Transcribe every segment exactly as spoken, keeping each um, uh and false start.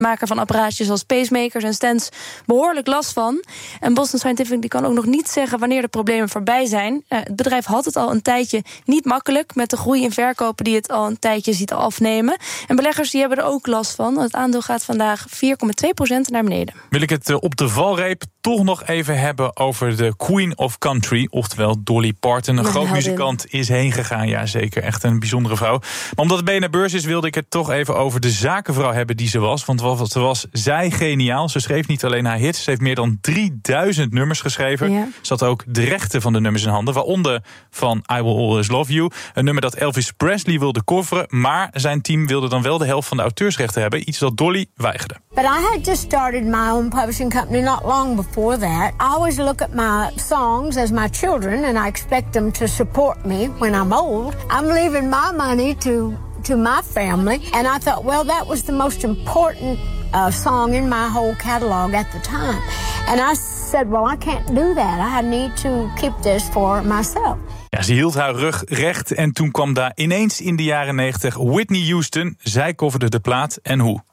maker van apparaatjes als pacemakers en stents behoorlijk last van. En Boston Scientific die kan ook nog niet zeggen wanneer de problemen voorbij zijn. Uh, het bedrijf had het al een tijdje niet makkelijk met de groei in verkopen die het al een tijdje ziet afnemen. En beleggers die hebben er ook last van. Het aandeel gaat vandaag vier komma twee procent naar beneden. Wil ik het uh, op de valreep toch nog even hebben over de Queen of Country, oftewel Dolly Parton. Een groot muzikant is heen gegaan, ja zeker, echt een bijzondere vrouw. Maar omdat het B N R Beurs is, wilde ik het toch even over de zakenvrouw hebben die ze was. Want wat was zij geniaal. Ze schreef niet alleen haar hits, ze heeft meer dan drieduizend nummers geschreven. Ja. Ze had ook de rechten van de nummers in handen, waaronder van I Will Always Love You. Een nummer dat Elvis Presley wilde coveren, maar zijn team wilde dan wel de helft van de auteursrechten hebben. Iets dat Dolly weigerde. But I had just started my own publishing company not long before that. I always look at my songs as my children and I expect them to support me when I'm old. I'm leaving my money to to my family and I thought, well, that was the most important uh, song in my whole catalog at the time. And I said, well, I can't do that. I need to keep this for myself. Ja, ze hield haar rug recht en toen kwam daar ineens in de jaren negentig Whitney Houston. Zij coverde de plaat en hoe?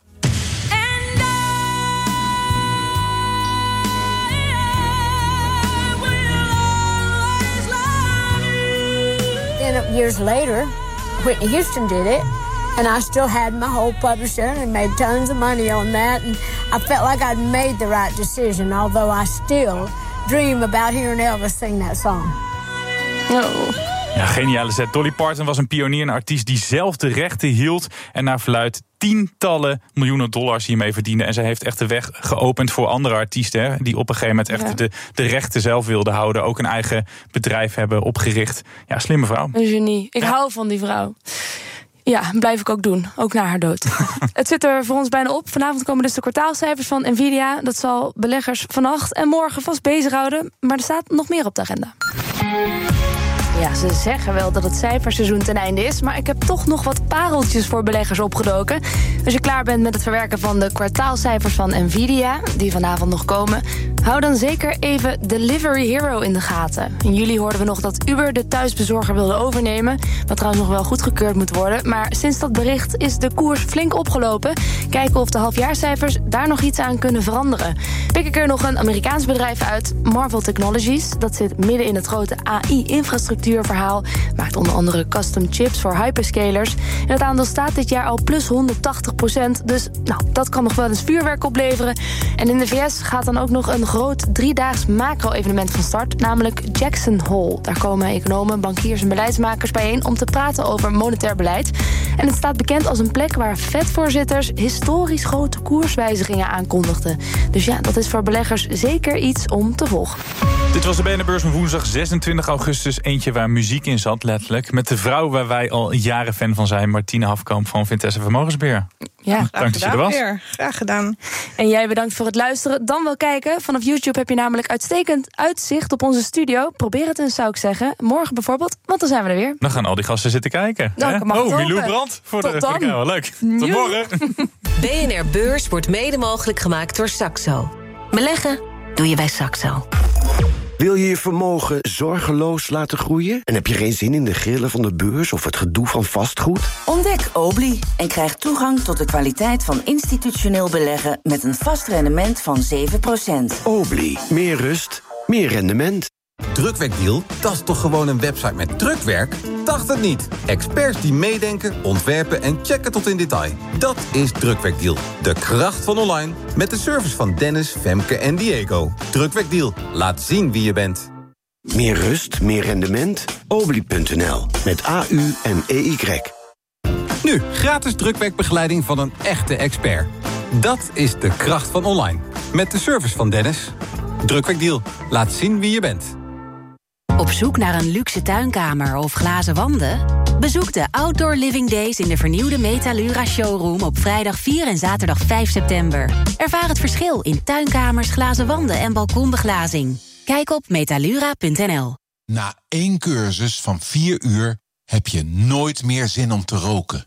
Years later, Whitney Houston did it, and I still had my whole publisher and made tons of money on that, and I felt like I'd made the right decision, although I still dream about hearing Elvis sing that song. Oh. Ja, geniale zet. Dolly Parton was een pionier, een artiest die zelf de rechten hield en naar verluidt tientallen miljoenen dollars hiermee verdiende. En zij heeft echt de weg geopend voor andere artiesten, hè, die op een gegeven moment echt ja. de, de rechten zelf wilden houden. Ook een eigen bedrijf hebben opgericht. Ja, slimme vrouw. Een genie. Ik ja. hou van die vrouw. Ja, blijf ik ook doen. Ook na haar dood. Het zit er voor ons bijna op. Vanavond komen dus de kwartaalcijfers van Nvidia. Dat zal beleggers vannacht en morgen vast bezighouden. Maar er staat nog meer op de agenda. Ja, ze zeggen wel dat het cijferseizoen ten einde is, maar ik heb toch nog wat pareltjes voor beleggers opgedoken. Als je klaar bent met het verwerken van de kwartaalcijfers van Nvidia, die vanavond nog komen, hou dan zeker even Delivery Hero in de gaten. In juli hoorden we nog dat Uber de thuisbezorger wilde overnemen, wat trouwens nog wel goedgekeurd moet worden. Maar sinds dat bericht is de koers flink opgelopen. Kijken of de halfjaarcijfers daar nog iets aan kunnen veranderen. Pik ik er nog een Amerikaans bedrijf uit, Marvell Technologies. Dat zit midden in het grote A I-infrastructuur. Verhaal. Maakt onder andere custom chips voor hyperscalers. En het aandeel staat dit jaar al plus honderdtachtig procent. Dus nou, dat kan nog wel eens vuurwerk opleveren. En in de V S gaat dan ook nog een groot driedaags macro-evenement van start. Namelijk Jackson Hole. Daar komen economen, bankiers en beleidsmakers bijeen om te praten over monetair beleid. En het staat bekend als een plek waar Fed-voorzitters historisch grote koerswijzigingen aankondigden. Dus ja, dat is voor beleggers zeker iets om te volgen. Dit was de B N R Beurs van woensdag zesentwintig augustus. Eentje waar muziek in zat, letterlijk. Met de vrouw waar wij al jaren fan van zijn, Martine Hafkamp van Vitesse Vermogensbeheer. Ja, dank dat je er was. Weer. Graag gedaan. En jij bedankt voor het luisteren. Dan wel kijken. Vanaf YouTube heb je namelijk uitstekend uitzicht op onze studio. Probeer het eens, zou ik zeggen. Morgen bijvoorbeeld, want dan zijn we er weer. Dan gaan al die gasten zitten kijken. Nou, mag oh, Milou Brandt. Voor Tot de dan. Ja, leuk. Tot morgen. B N R Beurs wordt mede mogelijk gemaakt door Saxo. Beleggen doe je bij Saxo. Wil je je vermogen zorgeloos laten groeien? En heb je geen zin in de grillen van de beurs of het gedoe van vastgoed? Ontdek Obli en krijg toegang tot de kwaliteit van institutioneel beleggen met een vast rendement van zeven procent. Obli, meer rust, meer rendement. Drukwerkdeal, dat is toch gewoon een website met drukwerk? Dacht het niet. Experts die meedenken, ontwerpen en checken tot in detail. Dat is Drukwerkdeal, de kracht van online. Met de service van Dennis, Femke en Diego. Drukwerkdeal, laat zien wie je bent. Meer rust, meer rendement? Obli punt n l, met A U en E Y. Nu, gratis drukwerkbegeleiding van een echte expert. Dat is de kracht van online. Met de service van Dennis. Drukwerkdeal, laat zien wie je bent. Op zoek naar een luxe tuinkamer of glazen wanden? Bezoek de Outdoor Living Days in de vernieuwde Metalura Showroom op vrijdag vier en zaterdag vijf september. Ervaar het verschil in tuinkamers, glazen wanden en balkonbeglazing. Kijk op metalura punt n l. Na één cursus van vier uur heb je nooit meer zin om te roken.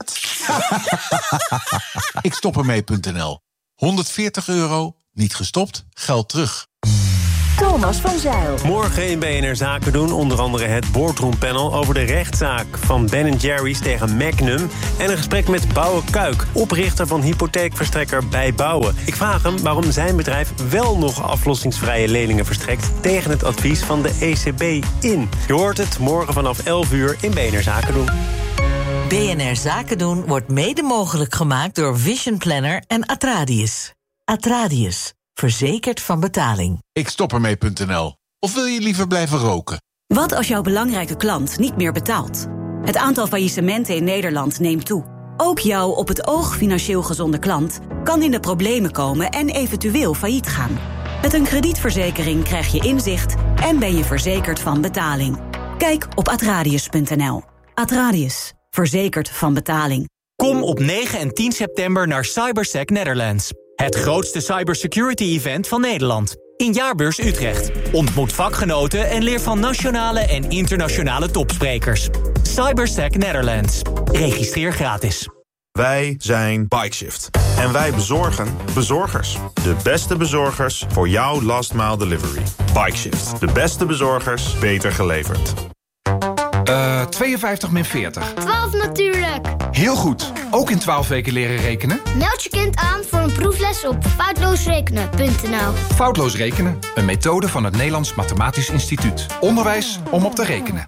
Ik stop ermee punt n l. honderdveertig euro, niet gestopt, geld terug. Thomas van Zijl. Morgen in B N R Zaken doen onder andere het boardroompanel over de rechtszaak van Ben en Jerry's tegen Magnum en een gesprek met Bouwe Kuik, oprichter van hypotheekverstrekker Bij Bouwen. Ik vraag hem waarom zijn bedrijf wel nog aflossingsvrije leningen verstrekt tegen het advies van de E C B in. Je hoort het morgen vanaf elf uur in B N R Zaken doen. B N R Zaken doen wordt mede mogelijk gemaakt door Vision Planner en Atradius. Atradius, verzekerd van betaling. Ik stop ermee punt n l. Of wil je liever blijven roken? Wat als jouw belangrijke klant niet meer betaalt? Het aantal faillissementen in Nederland neemt toe. Ook jouw op het oog financieel gezonde klant kan in de problemen komen en eventueel failliet gaan. Met een kredietverzekering krijg je inzicht en ben je verzekerd van betaling. Kijk op atradius punt n l. Atradius, verzekerd van betaling. Kom op negen en tien september naar Cybersec Netherlands. Het grootste cybersecurity-event van Nederland. In Jaarbeurs Utrecht. Ontmoet vakgenoten en leer van nationale en internationale topsprekers. Cybersec Netherlands. Registreer gratis. Wij zijn Bikeshift. En wij bezorgen bezorgers. De beste bezorgers voor jouw last mile delivery. Bikeshift. De beste bezorgers, beter geleverd. Uh, tweeënvijftig min veertig. twaalf natuurlijk. Heel goed. Ook in twaalf weken leren rekenen? Meld je kind aan voor een proefles op foutloosrekenen punt n l. Foutloos rekenen. Een methode van het Nederlands Mathematisch Instituut. Onderwijs om op te rekenen.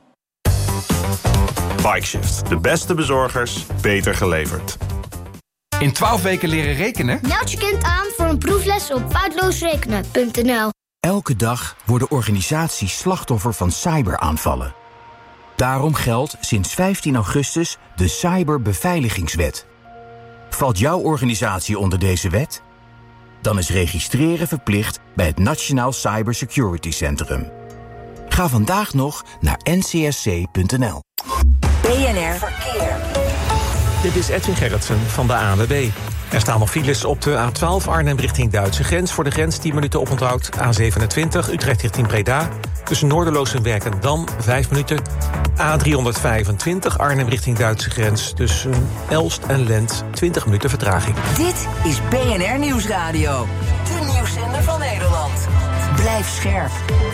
Bikeshift. De beste bezorgers, beter geleverd. In twaalf weken leren rekenen? Meld je kind aan voor een proefles op foutloosrekenen punt n l. Elke dag worden organisaties slachtoffer van cyberaanvallen. Daarom geldt sinds vijftien augustus de Cyberbeveiligingswet. Valt jouw organisatie onder deze wet? Dan is registreren verplicht bij het Nationaal Cybersecurity Centrum. Ga vandaag nog naar n c s c punt n l. B N R Verkeer. Dit is Edwin Gerritsen van de A N W B. Er staan nog files op de A twaalf Arnhem richting Duitse grens. Voor de grens tien minuten oponthoud. A zevenentwintig Utrecht richting Breda. Tussen Noorderloos en Werkendam vijf minuten. A driehonderdvijfentwintig Arnhem richting Duitse grens. Tussen Elst en Lent twintig minuten vertraging. Dit is B N R Nieuwsradio. De nieuwszender van Nederland. Blijf scherp.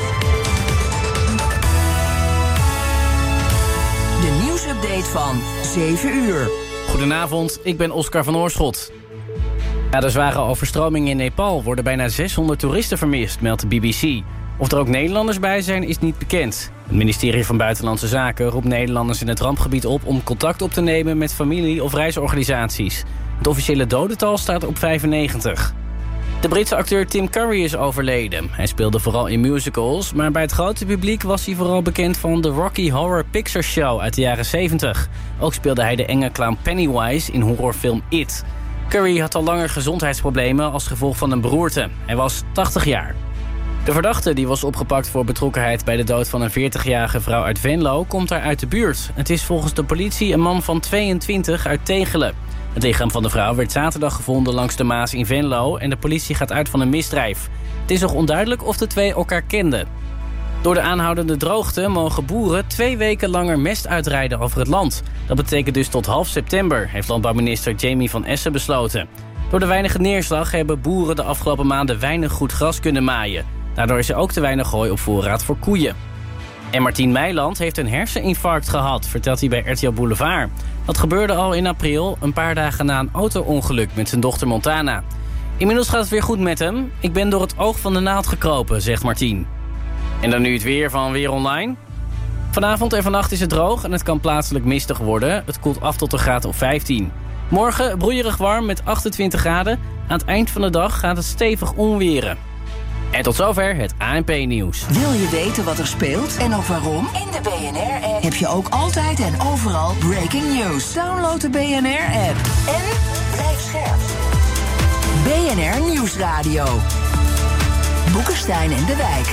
De nieuwsupdate van zeven uur. Goedenavond, ik ben Oscar van Oorschot. Na de zware overstroming in Nepal worden bijna zeshonderd toeristen vermist, meldt de B B C. Of er ook Nederlanders bij zijn, is niet bekend. Het ministerie van Buitenlandse Zaken roept Nederlanders in het rampgebied op om contact op te nemen met familie- of reisorganisaties. Het officiële dodental staat op vijfennegentig. De Britse acteur Tim Curry is overleden. Hij speelde vooral in musicals, maar bij het grote publiek was hij vooral bekend van de Rocky Horror Picture Show uit de jaren zeventig. Ook speelde hij de enge clown Pennywise in horrorfilm It. Curry had al langer gezondheidsproblemen als gevolg van een beroerte. Hij was tachtig jaar. De verdachte die was opgepakt voor betrokkenheid bij de dood van een veertigjarige vrouw uit Venlo komt daar uit de buurt. Het is volgens de politie een man van tweeëntwintig uit Tegelen. Het lichaam van de vrouw werd zaterdag gevonden langs de Maas in Venlo en de politie gaat uit van een misdrijf. Het is nog onduidelijk of de twee elkaar kenden. Door de aanhoudende droogte mogen boeren twee weken langer mest uitrijden over het land. Dat betekent dus tot half september, heeft landbouwminister Jamie van Essen besloten. Door de weinige neerslag hebben boeren de afgelopen maanden weinig goed gras kunnen maaien. Daardoor is er ook te weinig hooi op voorraad voor koeien. En Martien Meiland heeft een herseninfarct gehad, vertelt hij bij R T L Boulevard. Dat gebeurde al in april, een paar dagen na een auto-ongeluk met zijn dochter Montana. Inmiddels gaat het weer goed met hem. Ik ben door het oog van de naald gekropen, zegt Martien. En dan nu het weer van Weer Online. Vanavond en vannacht is het droog en het kan plaatselijk mistig worden. Het koelt af tot een graad of vijftien. Morgen broeierig warm met achtentwintig graden. Aan het eind van de dag gaat het stevig onweren. En tot zover het A N P-nieuws. Wil je weten wat er speelt en ook waarom? In de B N R-app heb je ook altijd en overal breaking news. Download de B N R-app en blijf scherp. B N R Nieuwsradio. Boekenstein en de Wijk.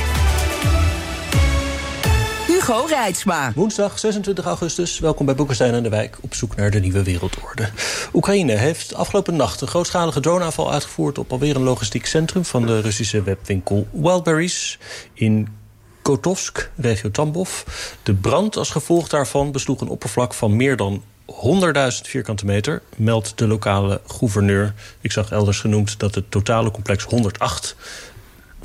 Hugo Reitsma. Woensdag zesentwintig augustus, welkom bij Boekenstein en de Wijk... op zoek naar de nieuwe wereldorde. Oekraïne heeft afgelopen nacht een grootschalige droneaanval uitgevoerd... op alweer een logistiek centrum van de Russische webwinkel Wildberries... in Kotovsk, regio Tambov. De brand als gevolg daarvan besloeg een oppervlak van meer dan honderdduizend vierkante meter... meldt de lokale gouverneur. Ik zag elders genoemd dat het totale complex honderdacht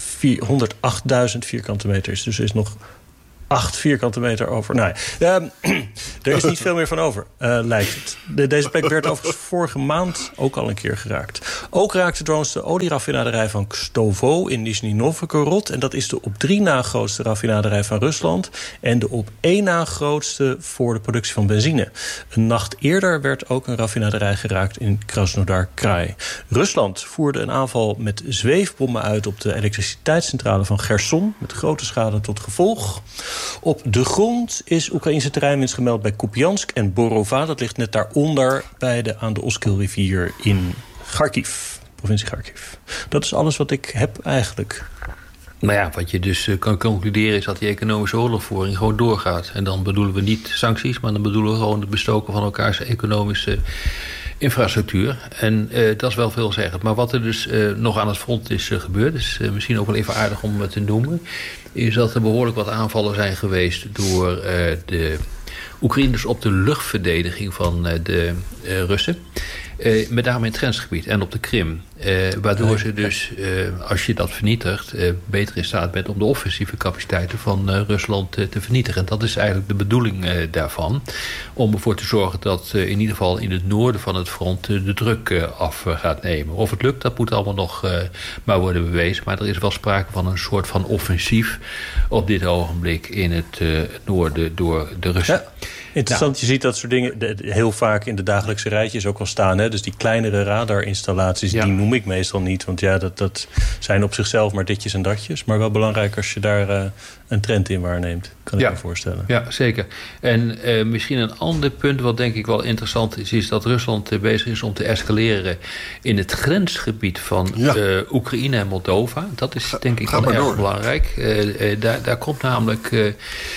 honderdachtduizend vierkante meter is. Dus er is nog acht vierkante meter over. Nou ja, uh, er is niet veel meer van over, uh, lijkt het. De, deze plek werd overigens vorige maand ook al een keer geraakt. Ook raakte drones de olieraffinaderij van Kstovo in Nizhny Novgorod. En dat is de op drie na grootste raffinaderij van Rusland. En de op één na grootste voor de productie van benzine. Een nacht eerder werd ook een raffinaderij geraakt in Krasnodar Krai. Rusland voerde een aanval met zweefbommen uit op de elektriciteitscentrale van Gerson. Met grote schade tot gevolg. Op de grond is Oekraïnse terreinwinst gemeld bij Kupiansk en Borova. Dat ligt net daaronder bij de, aan de Oskilrivier in Kharkiv, provincie Kharkiv. Dat is alles wat ik heb eigenlijk. Nou ja, wat je dus uh, kan concluderen is dat die economische oorlogvoering gewoon doorgaat. En dan bedoelen we niet sancties, maar dan bedoelen we gewoon het bestoken van elkaars economische infrastructuur. En uh, dat is wel veelzeggend. Maar wat er dus uh, nog aan het front is uh, gebeurd, is uh, misschien ook wel even aardig om te noemen, is dat er behoorlijk wat aanvallen zijn geweest door uh, de Oekraïners op de luchtverdediging van uh, de uh, Russen. Uh, met name in het grensgebied en op de Krim. Uh, waardoor ze dus, uh, als je dat vernietigt, uh, beter in staat bent om de offensieve capaciteiten van uh, Rusland uh, te vernietigen. En dat is eigenlijk de bedoeling uh, daarvan. Om ervoor te zorgen dat uh, in ieder geval in het noorden van het front uh, de druk uh, af uh, gaat nemen. Of het lukt, dat moet allemaal nog uh, maar worden bewezen. Maar er is wel sprake van een soort van offensief op dit ogenblik in het, uh, het noorden door de Russen. Ja. Interessant, nou, je ziet dat soort dingen heel vaak in de dagelijkse rijtjes ook al staan. Hè? Dus die kleinere radarinstallaties, ja, die noem ik meestal niet. Want ja, dat, dat zijn op zichzelf maar ditjes en datjes. Maar wel belangrijk als je daar uh, een trend in waarneemt, kan ik ja, me voorstellen. Ja, zeker. En uh, misschien een ander punt wat denk ik wel interessant is, is dat Rusland uh, bezig is om te escaleren in het grensgebied van ja. uh, Oekraïne en Moldova. Dat is denk ik wel erg door. belangrijk. Uh, uh, daar, daar komt namelijk, uh,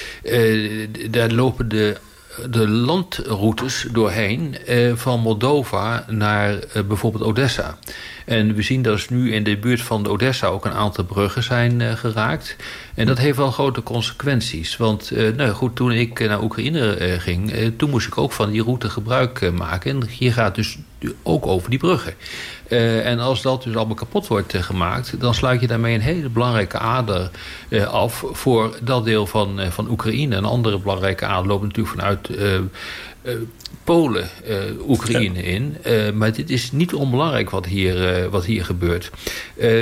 uh, daar lopen de de landroutes doorheen uh, van Moldova naar uh, bijvoorbeeld Odessa. En we zien dat nu in de buurt van de Odessa ook een aantal bruggen zijn uh, geraakt. En dat heeft wel grote consequenties. Want uh, nou goed, toen ik naar Oekraïne uh, ging, uh, toen moest ik ook van die route gebruik uh, maken. En hier gaat dus ook over die bruggen. Uh, en als dat dus allemaal kapot wordt uh, gemaakt, dan sluit je daarmee een hele belangrijke ader uh, af voor dat deel van, uh, van Oekraïne. Een andere belangrijke ader loopt natuurlijk vanuit Uh, uh, Polen, uh, Oekraïne ja. in. Uh, maar dit is niet onbelangrijk wat hier, uh, wat hier gebeurt. Uh,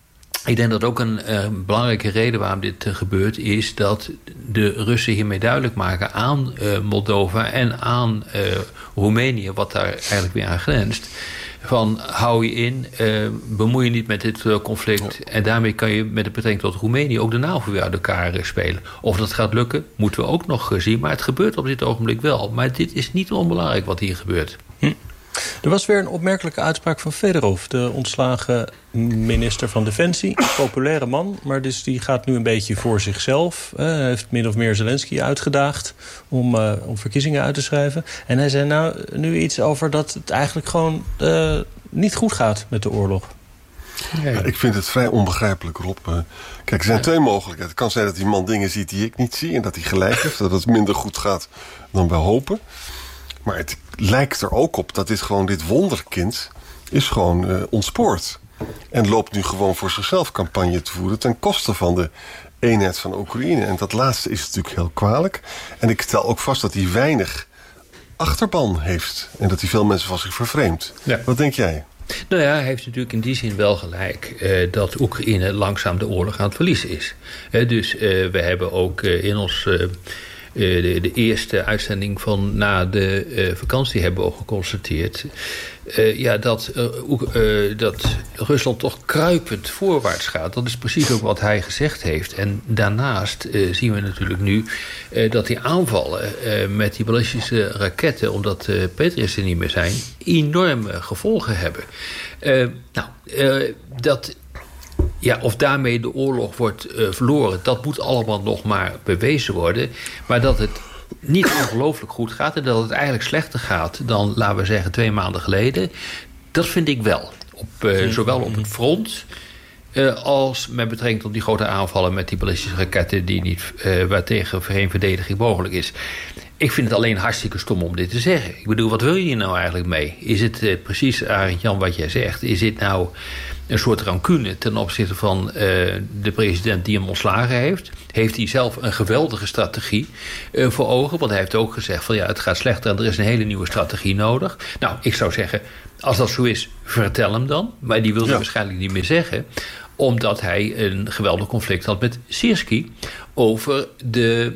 ik denk dat ook een uh, belangrijke reden waarom dit uh, gebeurt is dat de Russen hiermee duidelijk maken aan uh, Moldova en aan uh, Roemenië, wat daar eigenlijk weer aan grenst, van hou je in, uh, bemoei je niet met dit uh, conflict. Ja. En daarmee kan je met de betrekking tot Roemenië ook de NAVO weer uit elkaar uh, spelen. Of dat gaat lukken, moeten we ook nog uh, zien. Maar het gebeurt op dit ogenblik wel. Maar dit is niet onbelangrijk wat hier gebeurt. Hm. Er was weer een opmerkelijke uitspraak van Fedorov, de ontslagen minister van Defensie. Een populaire man, maar dus die gaat nu een beetje voor zichzelf. Hij uh, heeft min of meer Zelensky uitgedaagd om, uh, om verkiezingen uit te schrijven. En hij zei nou nu iets over dat het eigenlijk gewoon uh, niet goed gaat met de oorlog. Ja, ik vind het vrij onbegrijpelijk, Rob. Uh, kijk, er zijn twee mogelijkheden. Het kan zijn dat die man dingen ziet die ik niet zie en dat hij gelijk heeft. Dat het minder goed gaat dan wij hopen. Maar het lijkt er ook op dat dit gewoon, dit wonderkind is gewoon uh, ontspoord. En loopt nu gewoon voor zichzelf campagne te voeren ten koste van de eenheid van Oekraïne. En dat laatste is natuurlijk heel kwalijk. En ik stel ook vast dat hij weinig achterban heeft. En dat hij veel mensen van zich vervreemdt. Ja. Wat denk jij? Nou ja, hij heeft natuurlijk in die zin wel gelijk uh, dat Oekraïne langzaam de oorlog aan het verliezen is. Uh, dus uh, we hebben ook uh, in ons Uh, Uh, de, de eerste uitzending van na de uh, vakantie hebben we ook geconstateerd Uh, ja, dat, uh, uh, dat Rusland toch kruipend voorwaarts gaat. Dat is precies ook wat hij gezegd heeft. En daarnaast uh, zien we natuurlijk nu uh, dat die aanvallen uh, met die ballistische raketten, omdat uh, Patriots er niet meer zijn, enorme gevolgen hebben. Uh, nou, uh, dat Ja, of daarmee de oorlog wordt uh, verloren, dat moet allemaal nog maar bewezen worden. Maar dat het niet ongelooflijk goed gaat en dat het eigenlijk slechter gaat dan, laten we zeggen, twee maanden geleden, dat vind ik wel. Op, uh, zowel op het front uh, als met betrekking tot die grote aanvallen met die ballistische raketten die niet, uh, waartegen geen verdediging mogelijk is. ik vind het alleen hartstikke stom om dit te zeggen. Ik bedoel, wat wil je hier nou eigenlijk mee? Is het uh, precies, Arend-Jan, wat jij zegt? Is dit nou een soort rancune ten opzichte van uh, de president die hem ontslagen heeft? Heeft hij zelf een geweldige strategie uh, voor ogen? Want hij heeft ook gezegd van ja, het gaat slechter en er is een hele nieuwe strategie nodig. Nou, ik zou zeggen, als dat zo is, vertel hem dan. Maar die wil hij ja. waarschijnlijk niet meer zeggen, omdat hij een geweldig conflict had met Sirski over de,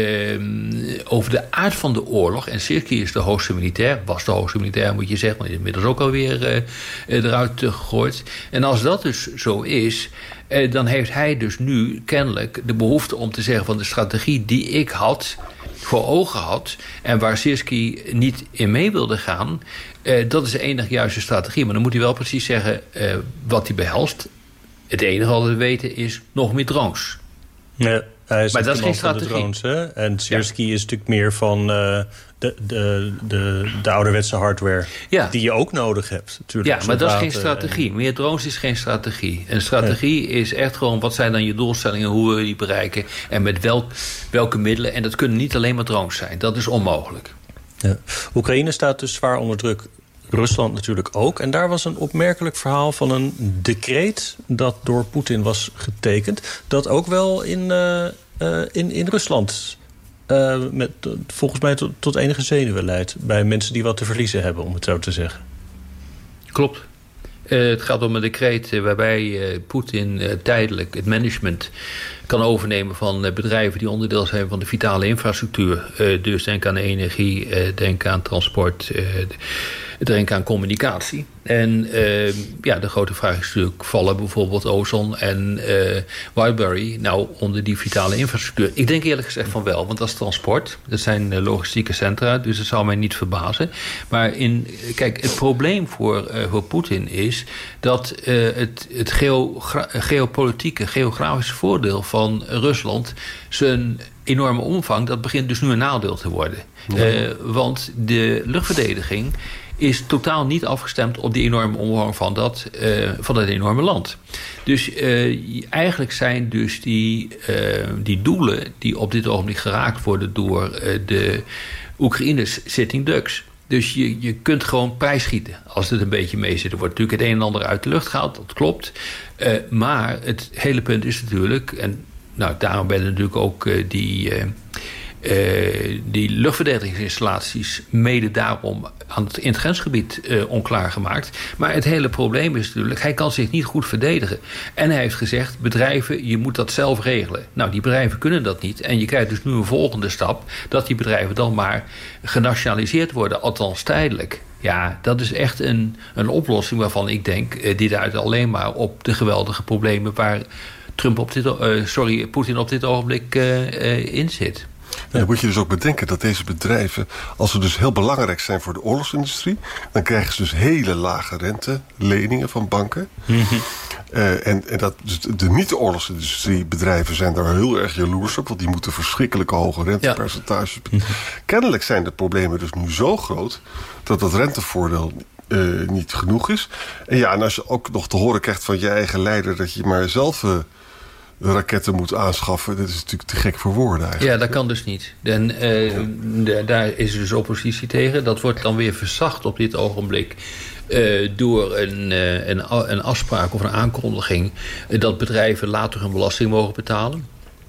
uh, over de aard van de oorlog. En Sirski is de hoogste militair, was de hoogste militair moet je zeggen, maar is inmiddels ook alweer uh, eruit uh, gegooid. En als dat dus zo is, uh, dan heeft hij dus nu kennelijk de behoefte om te zeggen van de strategie die ik had, voor ogen had, en waar Sirski niet in mee wilde gaan, uh, dat is de enige juiste strategie. Maar dan moet hij wel precies zeggen uh, wat hij behelst. Het enige wat we weten is nog meer drones. Ja, hij is maar dat is geen strategie. De drones, hè? En Sirski ja. is natuurlijk meer van uh, de, de, de, de ouderwetse hardware ja. die je ook nodig hebt. Natuurlijk, ja, maar dat is geen strategie. En meer drones is geen strategie. Een strategie ja. is echt gewoon, wat zijn dan je doelstellingen, hoe wil je die bereiken en met welk, welke middelen. En dat kunnen niet alleen maar drones zijn. Dat is onmogelijk. Ja. Oekraïne staat dus zwaar onder druk. Rusland natuurlijk ook. En daar was een opmerkelijk verhaal van een decreet dat door Poetin was getekend, dat ook wel in, uh, uh, in, in Rusland uh, met, volgens mij tot, tot enige zenuwen leidt bij mensen die wat te verliezen hebben, om het zo te zeggen. Klopt. Uh, het gaat om een decreet uh, waarbij uh, Poetin uh, tijdelijk het management kan overnemen van uh, bedrijven die onderdeel zijn van de vitale infrastructuur. Uh, dus denk aan energie, uh, denk aan transport, uh, denk aan communicatie. En uh, ja, de grote vraag is natuurlijk, vallen bijvoorbeeld Ozon en uh, Wildberry nou onder die vitale infrastructuur? Ik denk eerlijk gezegd van wel, want dat is transport. Dat zijn uh, logistieke centra, dus dat zou mij niet verbazen. Maar in, kijk, het probleem voor, uh, voor Poetin is dat uh, het, het geogra- geopolitieke, geografische voordeel van Rusland, zijn enorme omvang, dat begint dus nu een nadeel te worden. Ja. Uh, want de luchtverdediging is totaal niet afgestemd op die enorme omvang van dat, uh, van dat enorme land. Dus uh, eigenlijk zijn dus die, uh, die doelen die op dit ogenblik geraakt worden door uh, de Oekraïners sitting ducks. Dus je, je kunt gewoon prijsschieten als het een beetje mee zit. Er wordt natuurlijk het een en ander uit de lucht gehaald, dat klopt. Uh, maar het hele punt is natuurlijk, en nou, daarom ben natuurlijk ook uh, die, uh, uh, die luchtverdedigingsinstallaties mede daarom aan het, in het grensgebied uh, onklaar gemaakt. Maar het hele probleem is natuurlijk, hij kan zich niet goed verdedigen. En hij heeft gezegd, bedrijven, je moet dat zelf regelen. Nou, die bedrijven kunnen dat niet. En je krijgt dus nu een volgende stap, dat die bedrijven dan maar genationaliseerd worden, althans tijdelijk. Ja, dat is echt een, een oplossing waarvan ik denk, uh, die duidt alleen maar op de geweldige problemen waar Trump op dit, uh, sorry, Poetin op dit ogenblik uh, uh, in zit. Ja, dan moet je dus ook bedenken dat deze bedrijven, als ze dus heel belangrijk zijn voor de oorlogsindustrie, dan krijgen ze dus hele lage renteleningen van banken. Mm-hmm. Uh, en, en dat, dus de niet-oorlogsindustriebedrijven zijn daar heel erg jaloers op, want die moeten verschrikkelijke hoge rentepercentages. Ja. Mm-hmm. Kennelijk zijn de problemen dus nu zo groot dat dat rentevoordeel uh, niet genoeg is. En ja, en als je ook nog te horen krijgt van je eigen leider dat je maar zelf Uh, raketten moet aanschaffen, dat is natuurlijk te gek voor woorden eigenlijk. Ja, dat kan dus niet. En uh, de, daar is dus oppositie tegen. Dat wordt dan weer verzacht op dit ogenblik uh, door een, uh, een, een afspraak of een aankondiging uh, dat bedrijven later hun belasting mogen betalen.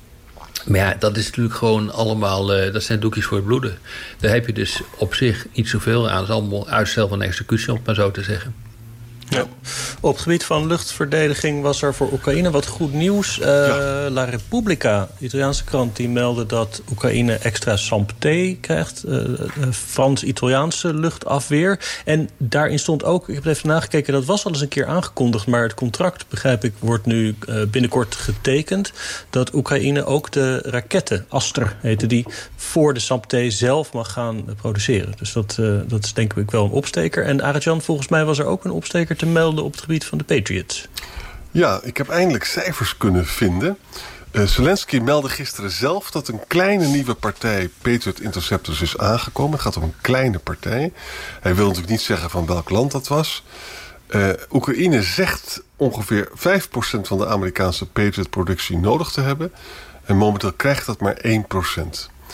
Maar ja, dat is natuurlijk gewoon allemaal, uh, dat zijn doekjes voor het bloeden. Daar heb je dus op zich niet zoveel aan. Dat is allemaal uitstel van executie, om het maar zo te zeggen. Ja. Op het gebied van luchtverdediging was er voor Oekraïne wat goed nieuws. Uh, ja. La Repubblica, de Italiaanse krant, die meldde dat Oekraïne extra SAMP-T krijgt. Uh, Frans-Italiaanse luchtafweer. En daarin stond ook, ik heb even nagekeken, dat was al eens een keer aangekondigd, maar het contract, begrijp ik, wordt nu uh, binnenkort getekend, dat Oekraïne ook de raketten, Aster heette die, voor de SAMP-T zelf mag gaan produceren. Dus dat, uh, dat is denk ik wel een opsteker. En Arend-Jan, volgens mij was er ook een opsteker te melden op het gebied van de Patriots. Ja, ik heb eindelijk cijfers kunnen vinden. Uh, Zelensky meldde gisteren zelf dat een kleine nieuwe partij Patriot Interceptors is aangekomen. Het gaat om een kleine partij. Hij wil natuurlijk niet zeggen van welk land dat was. Uh, Oekraïne zegt ongeveer vijf procent van de Amerikaanse Patriot-productie nodig te hebben. En momenteel krijgt dat maar één procent.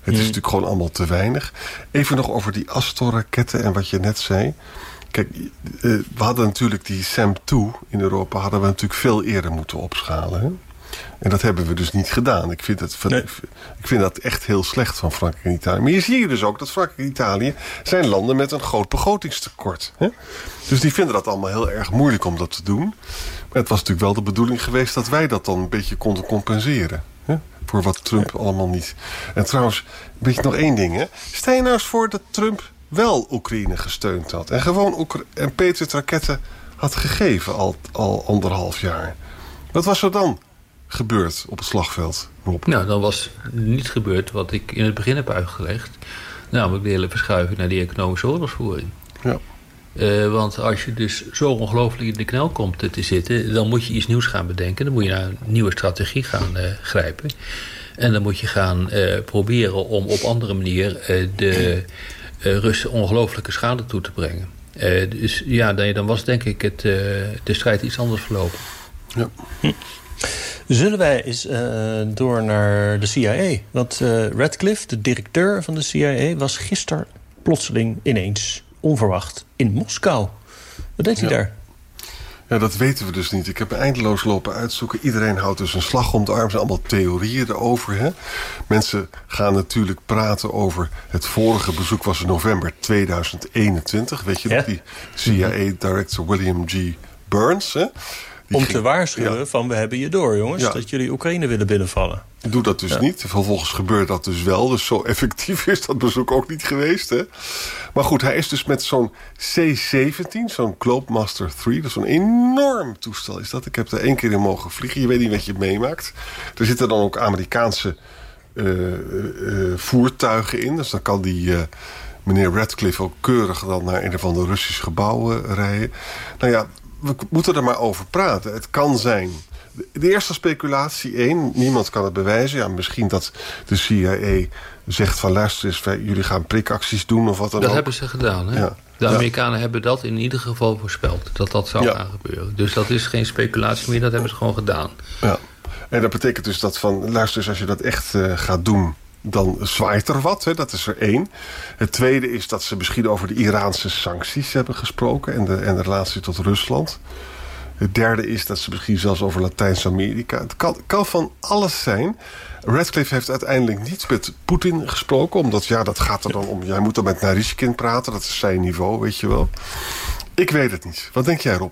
Het is natuurlijk gewoon allemaal te weinig. Even nog over die Astor-raketten en wat je net zei. Kijk, we hadden natuurlijk die SAM twee in Europa... hadden we natuurlijk veel eerder moeten opschalen. Hè? En dat hebben we dus niet gedaan. Ik vind, het, nee. ik vind dat echt heel slecht van Frankrijk en Italië. Maar hier zie je dus ook dat Frankrijk en Italië... zijn landen met een groot begrotingstekort. Hè? Dus die vinden dat allemaal heel erg moeilijk om dat te doen. Maar het was natuurlijk wel de bedoeling geweest... dat wij dat dan een beetje konden compenseren. Hè? Voor wat Trump ja. allemaal niet... En trouwens, weet je nog één ding, hè? Stel je nou eens voor dat Trump wel Oekraïne gesteund had... en gewoon Oekra- en Patriot-raketten had gegeven al, al anderhalf jaar. Wat was er dan gebeurd op het slagveld, Rob? Nou, dan was niet gebeurd wat ik in het begin heb uitgelegd. Namelijk de hele verschuiving naar die economische oorlogsvoering. Ja. Uh, want als je dus zo ongelooflijk in de knel komt te zitten... dan moet je iets nieuws gaan bedenken. Dan moet je naar een nieuwe strategie gaan uh, grijpen. En dan moet je gaan uh, proberen om op andere manier... Uh, de uh, Russen ongelooflijke schade toe te brengen. Uh, dus ja, dan, dan was denk ik het, uh, de strijd iets anders verlopen. Ja. Hm. Zullen wij eens uh, door naar de C I A? Want uh, Radcliffe, de directeur van de C I A... was gisteren plotseling ineens onverwacht in Moskou. Wat deed hij ja. daar? Ja, dat weten we dus niet. Ik heb eindeloos lopen uitzoeken. Iedereen houdt dus een slag om de arm. Er zijn allemaal theorieën erover. Hè? Mensen gaan natuurlijk praten over... het vorige bezoek was in november tweeduizend eenentwintig. Weet je ja? nog, die C I A-director William G. Burns... Hè? Om te waarschuwen ja. van we hebben je door, jongens. Ja. Dat jullie Oekraïne willen binnenvallen. Doe dat dus ja. niet. Vervolgens gebeurt dat dus wel. Dus zo effectief is dat bezoek ook niet geweest. Hè? Maar goed, hij is dus met zo'n C zeventien, zo'n Globemaster drie... dat is zo'n enorm toestel is dat. Ik heb er één keer in mogen vliegen. Je weet niet wat je meemaakt. Er zitten dan ook Amerikaanse uh, uh, voertuigen in. Dus dan kan die... Uh, meneer Radcliffe ook keurig dan naar een of ander Russisch gebouw uh, rijden. Nou ja... We moeten er maar over praten. Het kan zijn. De eerste speculatie, één, niemand kan het bewijzen. Ja, misschien dat de C I A zegt van luister eens, jullie gaan prikacties doen of wat dan dat ook. Dat hebben ze gedaan. Hè? Ja. De Amerikanen ja. hebben dat in ieder geval voorspeld. Dat dat zou ja. gaan gebeuren. Dus dat is geen speculatie meer, dat hebben ze gewoon gedaan. Ja. En dat betekent dus dat van luister eens, als je dat echt uh, gaat doen... dan zwaait er wat, hè? Dat is er één. Het tweede is dat ze misschien over de Iraanse sancties hebben gesproken... en de, en de relatie tot Rusland. Het derde is dat ze misschien zelfs over Latijns-Amerika... Het kan, kan van alles zijn. Radcliffe heeft uiteindelijk niet met Poetin gesproken... omdat ja, dat gaat er dan om... Jij moet dan met Narishkin praten, dat is zijn niveau, weet je wel. Ik weet het niet. Wat denk jij, Rob?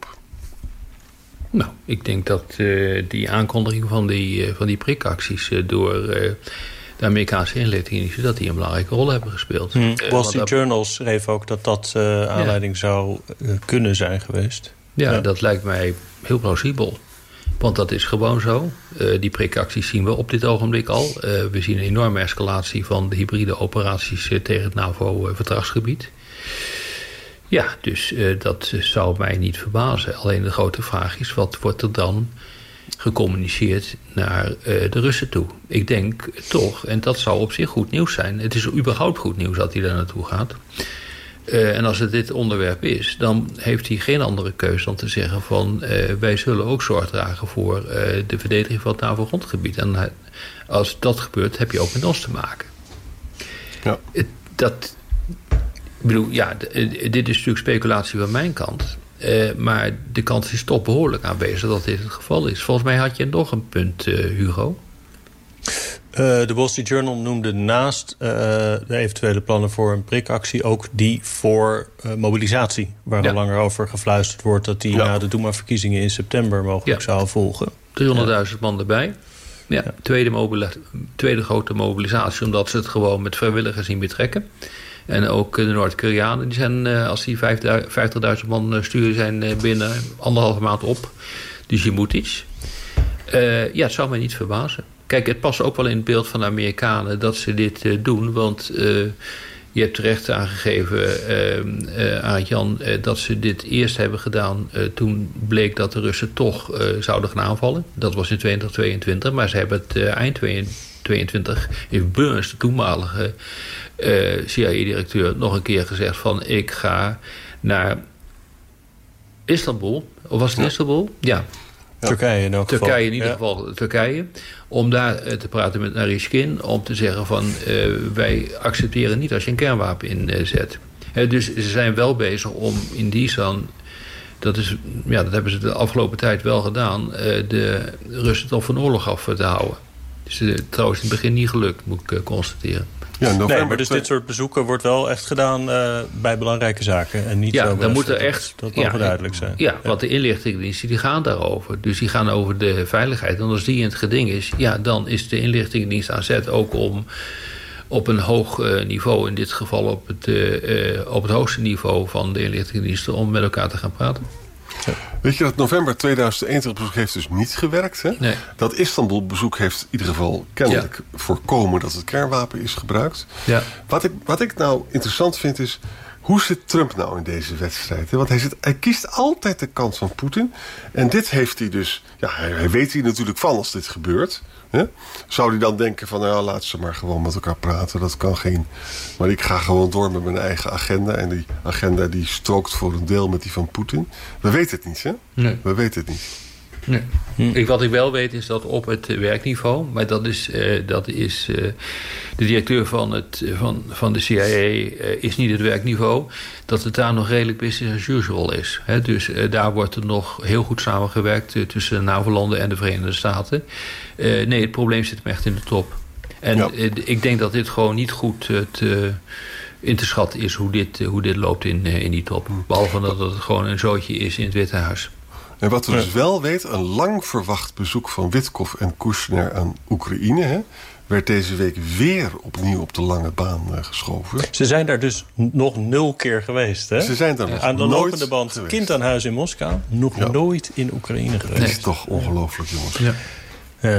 Nou, ik denk dat uh, die aankondiging van die, uh, van die prikacties... Uh, door... Uh, de Amerikaanse inlichtingendiensten, dat die een belangrijke rol hebben gespeeld. Hmm. Uh, Wall Street Journal schreef ook dat dat uh, aanleiding ja. zou uh, kunnen zijn geweest. Ja, ja, dat lijkt mij heel plausibel. Want dat is gewoon zo. Uh, die prikacties zien we op dit ogenblik al. Uh, we zien een enorme escalatie van de hybride operaties uh, tegen het NAVO-verdragsgebied. Ja, dus uh, dat zou mij niet verbazen. Alleen de grote vraag is, wat wordt er dan gecommuniceerd naar uh, de Russen toe? Ik denk toch, en dat zou op zich goed nieuws zijn... het is überhaupt goed nieuws dat hij daar naartoe gaat... Uh, en als het dit onderwerp is, dan heeft hij geen andere keus dan te zeggen van... Uh, wij zullen ook zorg dragen voor uh, de verdediging van het NAVO-grondgebied. En uh, als dat gebeurt, heb je ook met ons te maken. Ja. Uh, dat, ik bedoel, ja, d- uh, dit is natuurlijk speculatie van mijn kant... Uh, maar de kans is toch behoorlijk aanwezig dat dit het geval is. Volgens mij had je nog een punt, uh, Hugo. Uh, de Wall Street Journal noemde naast uh, de eventuele plannen voor een prikactie... ook die voor uh, mobilisatie, waar ja. al langer over gefluisterd wordt... dat die ja. na de Doema-verkiezingen in september mogelijk ja. zou volgen. driehonderdduizend ja. man erbij. Ja, ja. Tweede, mobila- tweede grote mobilisatie, omdat ze het gewoon met vrijwilligers zien betrekken. En ook de Noord-Koreanen, die zijn, als die vijftigduizend man sturen, zijn binnen anderhalve maand op. Dus je moet iets. Uh, ja, het zou mij niet verbazen. Kijk, het past ook wel in het beeld van de Amerikanen dat ze dit uh, doen. Want uh, je hebt terecht aangegeven, uh, uh, Arend-Jan, uh, dat ze dit eerst hebben gedaan. Uh, toen bleek dat de Russen toch uh, zouden gaan aanvallen. Dat was in twintig tweeëntwintig, maar ze hebben het uh, eind tweeëntwintig tweeëntwintig heeft Burns, de toenmalige uh, C I A-directeur, nog een keer gezegd van ik ga naar Istanbul. Of was het ja. Istanbul? Ja. Ja. Turkije in elk geval. Turkije in ieder ja. geval, Turkije. Om daar uh, te praten met Narishkin. Om te zeggen van, uh, wij accepteren niet als je een kernwapen inzet. Uh, dus ze zijn wel bezig om in die zin... Dat, is, ja, dat hebben ze de afgelopen tijd wel gedaan. Uh, de Russen toch van oorlog af te houden. Dus uh, trouwens in het begin niet gelukt, moet ik uh, constateren. Ja, november, nee, maar dus dit soort bezoeken wordt wel echt gedaan uh, bij belangrijke zaken. En niet ja, zo dan moet er echt, dat mag ja, duidelijk zijn. Ja, ja, want de inlichtingendiensten die gaan daarover. Dus die gaan over de veiligheid. En als die in het geding is, ja, dan is de inlichtingendienst aan zet ook om op een hoog uh, niveau, in dit geval op het, uh, uh, op het hoogste niveau van de inlichtingendiensten, om met elkaar te gaan praten. Ja. Weet je dat november tweeduizend eenentwintig bezoek heeft dus niet gewerkt? Hè? Nee. Dat Istanbul bezoek heeft in ieder geval kennelijk ja. voorkomen dat het kernwapen is gebruikt. Ja. Wat, ik, wat ik nou interessant vind is, hoe zit Trump nou in deze wedstrijd? Want hij, zit, hij kiest altijd de kant van Poetin. En dit heeft hij dus... Ja, hij, hij weet hier natuurlijk van als dit gebeurt. Hè? Zou hij dan denken van... Nou, laat ze maar gewoon met elkaar praten. Dat kan geen... Maar ik ga gewoon door met mijn eigen agenda. En die agenda die strookt voor een deel met die van Poetin. We weten het niet, hè? Nee. We weten het niet. Nee. Hm. Ik, wat ik wel weet is dat op het werkniveau... maar dat is, uh, dat is uh, de directeur van, het, van, van de C I A uh, is niet het werkniveau... dat het daar nog redelijk business as usual is. He, dus uh, daar wordt er nog heel goed samengewerkt... Uh, tussen de NAVO-landen en de Verenigde Staten. Uh, nee, het probleem zit hem echt in de top. En ja. uh, ik denk dat dit gewoon niet goed uh, te, in te schatten is... hoe dit, uh, hoe dit loopt in, uh, in die top. Behalve dat het gewoon een zootje is in het Witte Huis. En wat we dus wel weten, een lang verwacht bezoek van Witkoff en Kushner aan Oekraïne... Hè, werd deze week weer opnieuw op de lange baan uh, geschoven. Ze zijn daar dus nog nul keer geweest, hè? Ze zijn daar nog aan de nooit lopende band. Geweest. Kind aan huis in Moskou, nog ja. nooit in Oekraïne geweest. Dat is toch ongelooflijk, jongens. Ja. Uh,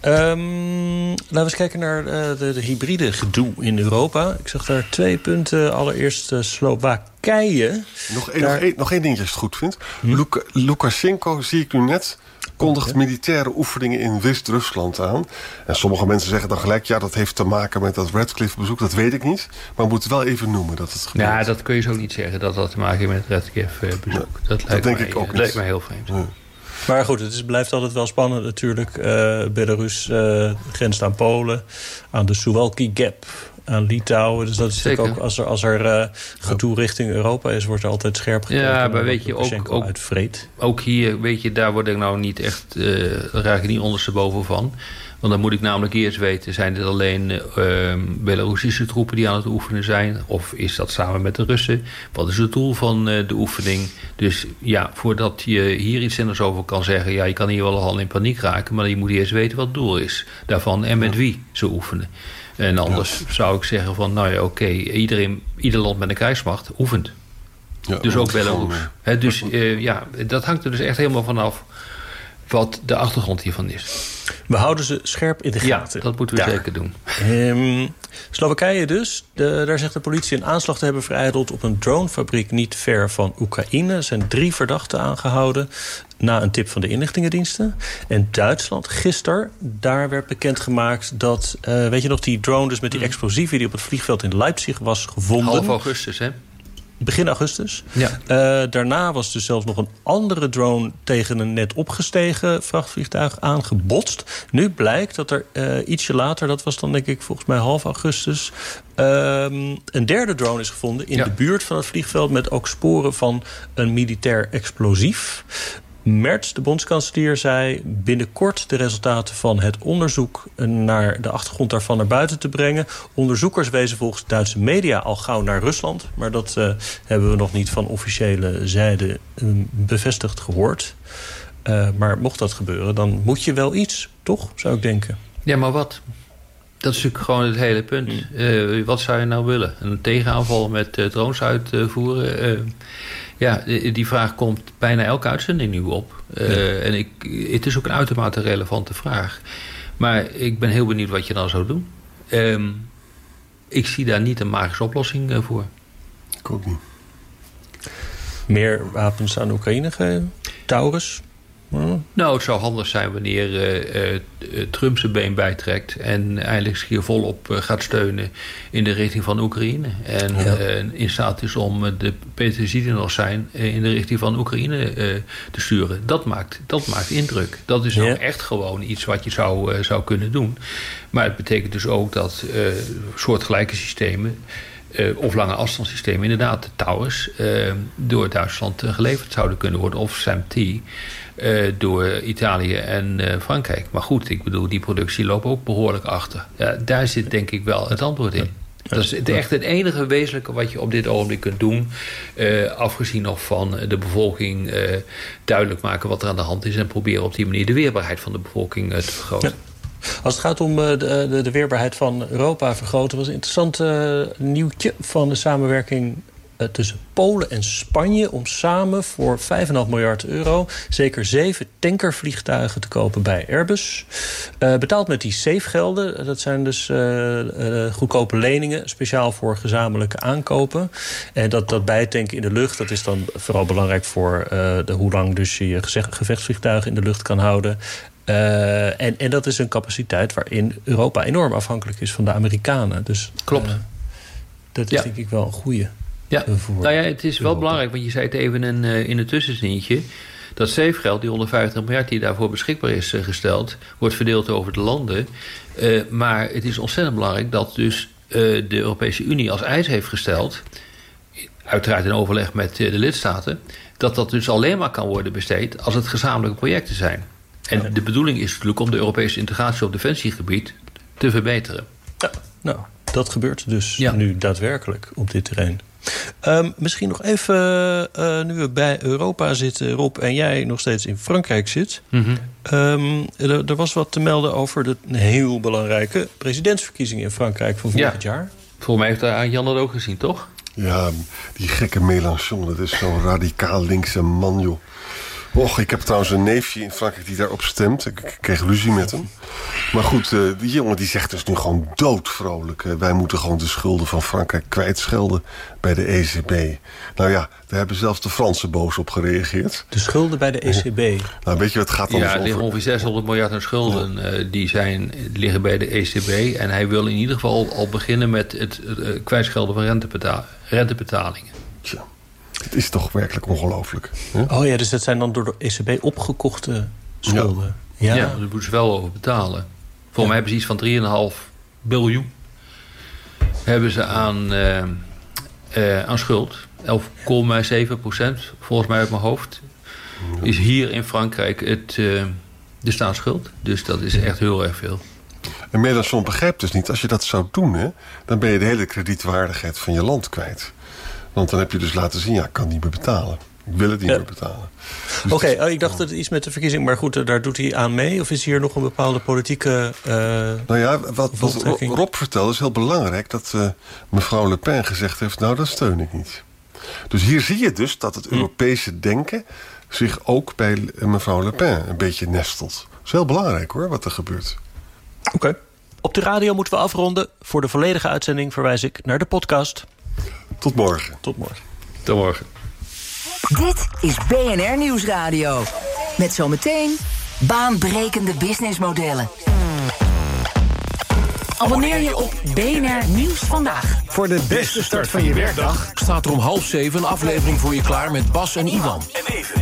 Um, laten we eens kijken naar uh, de, de hybride gedoe in Europa. Ik zag daar twee punten. Allereerst uh, Slowakije. Nog één daar... nog nog dingetje als je het goed vindt. Hm? Luk- Lukashenko, zie ik nu net, kondigt militaire oefeningen in West-Rusland aan. En sommige mensen zeggen dan gelijk... ja, dat heeft te maken met dat Radcliffe-bezoek. Dat weet ik niet. Maar we moeten wel even noemen dat het gebeurt. Ja, dat kun je zo niet zeggen. Dat dat te maken heeft met het Radcliffe-bezoek. Ja, dat lijkt dat denk mij, ik ook dat niet. lijkt mij heel vreemd. Ja. Maar goed, het is, blijft altijd wel spannend natuurlijk. Uh, Belarus uh, grenst aan Polen, aan de Suwalki Gap, aan Litouwen. Dus dat is Zeker. natuurlijk ook, als er, als er uh, gedoe richting Europa is, wordt er altijd scherp gekeken. Ja, maar weet je, ook, ook, ook hier, weet je, daar word ik nou niet echt, uh, daar raak ik niet ondersteboven van. Want dan moet ik namelijk eerst weten, zijn dit alleen uh, Belarusische troepen die aan het oefenen zijn? Of is dat samen met de Russen? Wat is het doel van uh, de oefening? Dus ja, voordat je hier iets anders over kan zeggen... ja, je kan hier wel al in paniek raken... maar je moet eerst weten wat het doel is daarvan en met wie ze oefenen. En anders ja. zou ik zeggen van, nou ja, oké, okay, iedereen, ieder land met een krijgsmacht oefent. Ja, dus ook Belarus. He, dus uh, ja, dat hangt er dus echt helemaal vanaf wat de achtergrond hiervan is. We houden ze scherp in de gaten. Ja, dat moeten we daar. zeker doen. Um, Slowakije dus. De, daar zegt de politie een aanslag te hebben verijdeld... op een dronefabriek niet ver van Oekraïne. Er zijn drie verdachten aangehouden... na een tip van de inlichtingendiensten. En Duitsland, gisteren, daar werd bekendgemaakt dat... Uh, weet je nog, die drone dus met die explosieven... die op het vliegveld in Leipzig was gevonden. Half augustus, hè? Begin augustus. Ja. Uh, daarna was dus zelfs nog een andere drone... tegen een net opgestegen vrachtvliegtuig aangebotst. Nu blijkt dat er uh, ietsje later... dat was dan denk ik volgens mij half augustus... Um, een derde drone is gevonden in ja. de buurt van het vliegveld... met ook sporen van een militair explosief. Merz, de bondskanselier, zei binnenkort de resultaten van het onderzoek... naar de achtergrond daarvan naar buiten te brengen. Onderzoekers wezen volgens Duitse media al gauw naar Rusland. Maar dat uh, hebben we nog niet van officiële zijde uh, bevestigd gehoord. Uh, maar mocht dat gebeuren, dan moet je wel iets, toch? Zou ik denken. Ja, maar wat? Dat is natuurlijk gewoon het hele punt. Uh, wat zou je nou willen? Een tegenaanval met uh, drones uitvoeren? Uh, ja, die vraag komt bijna elke uitzending nu op. Uh, ja. En ik, het is ook een uitermate relevante vraag. Maar ik ben heel benieuwd wat je dan zou doen. Um, ik zie daar niet een magische oplossing uh, voor. Ik ook niet. Meer wapens aan Oekraïne geven? Taurus? Nou, het zou handig zijn wanneer uh, uh, Trump zijn been bijtrekt en eigenlijk hier volop uh, gaat steunen in de richting van Oekraïne. En ja. uh, in staat is om uh, de Peter nog zijn uh, in de richting van Oekraïne uh, te sturen. Dat maakt, dat maakt indruk. Dat is ja. nou echt gewoon iets wat je zou, uh, zou kunnen doen. Maar het betekent dus ook dat uh, soortgelijke systemen, Uh, of lange afstandssystemen, inderdaad de towers, uh, door Duitsland uh, geleverd zouden kunnen worden. Of SAM-T uh, door Italië en uh, Frankrijk. Maar goed, ik bedoel, die productie loopt ook behoorlijk achter. Ja, daar zit denk ik wel het antwoord in. Ja. Dat is het, echt het enige wezenlijke wat je op dit ogenblik kunt doen. Uh, afgezien nog van de bevolking uh, duidelijk maken wat er aan de hand is. En proberen op die manier de weerbaarheid van de bevolking uh, te vergroten. Ja. Als het gaat om de, de, de weerbaarheid van Europa vergroten, was een interessant uh, nieuwtje van de samenwerking uh, tussen Polen en Spanje om samen voor vijf komma vijf miljard euro zeker zeven tankervliegtuigen te kopen bij Airbus. Uh, betaald met die SAFE-gelden. Dat zijn dus uh, uh, goedkope leningen, speciaal voor gezamenlijke aankopen. En dat, dat bijtanken in de lucht, dat is dan vooral belangrijk voor uh, de, hoe lang dus je gevechtsvliegtuigen in de lucht kan houden. Uh, en, en dat is een capaciteit waarin Europa enorm afhankelijk is van de Amerikanen. Dus, klopt. Uh, dat is ja. denk ik wel een goede. Ja. Nou ja, het is wel Europa. Belangrijk, want je zei het even in, uh, in het tussenzinnetje. Dat SAFE-geld, die honderdvijftig miljard die daarvoor beschikbaar is uh, gesteld, wordt verdeeld over de landen. Uh, maar het is ontzettend belangrijk dat dus uh, de Europese Unie als eis heeft gesteld, uiteraard in overleg met uh, de lidstaten, dat dat dus alleen maar kan worden besteed als het gezamenlijke projecten zijn. En de bedoeling is natuurlijk om de Europese integratie op defensiegebied te verbeteren. Ja, nou, dat gebeurt dus ja. nu daadwerkelijk op dit terrein. Um, misschien nog even, uh, nu we bij Europa zitten, Rob, en jij nog steeds in Frankrijk zit. Mm-hmm. Um, er, er was wat te melden over de heel belangrijke presidentsverkiezingen in Frankrijk van volgend ja. jaar. Volgens mij heeft daar Jan dat ook gezien, toch? Ja, die gekke Mélenchon, dat is zo'n radicaal linkse man, joh. Och, ik heb trouwens een neefje in Frankrijk die daarop stemt. Ik kreeg ruzie met hem. Maar goed, uh, die jongen die zegt dus nu gewoon doodvrolijk. Uh, wij moeten gewoon de schulden van Frankrijk kwijtschelden bij de E C B. Nou ja, daar hebben zelfs de Fransen boos op gereageerd. De schulden bij de E C B? Oh. Nou, weet je wat het gaat dan ja, over? Ja, er liggen ongeveer zeshonderd miljard aan schulden. Ja. Uh, die, zijn, die liggen bij de E C B. En hij wil in ieder geval al beginnen met het uh, kwijtschelden van rentebeta- rentebetalingen. Tja. Het is toch werkelijk ongelooflijk. Hè? Oh ja, dus dat zijn dan door de E C B opgekochte schulden. Ja, ja. ja daar moeten ze wel over betalen. Volgens ja. mij hebben ze iets van drie komma vijf biljoen hebben ze aan, uh, uh, aan schuld. elf komma zeven procent, volgens mij uit mijn hoofd, is hier in Frankrijk het, uh, de staatsschuld. Dus dat is echt heel erg veel. En Mélenchon begrijpt dus niet, als je dat zou doen, hè, dan ben je de hele kredietwaardigheid van je land kwijt. Want dan heb je dus laten zien, ja, ik kan niet meer betalen. Ik wil het niet ja. meer betalen. Dus Oké, okay, oh, ik dacht dat het iets met de verkiezing, maar goed, daar doet hij aan mee? Of is hier nog een bepaalde politieke uh, Nou ja, wat, wat Rob vertelde is heel belangrijk, dat uh, mevrouw Le Pen gezegd heeft, nou, dat steun ik niet. Dus hier zie je dus dat het hm. Europese denken zich ook bij mevrouw Le Pen een beetje nestelt. Dat is heel belangrijk, hoor, wat er gebeurt. Oké. Okay. Op de radio moeten we afronden. Voor de volledige uitzending verwijs ik naar de podcast. Tot morgen. Tot morgen. Tot morgen. Dit is B N R Nieuwsradio. Met zometeen baanbrekende businessmodellen. Abonneer je op B N R Nieuws Vandaag. Voor de beste start van je werkdag staat er om half zeven een aflevering voor je klaar met Bas en Iwan.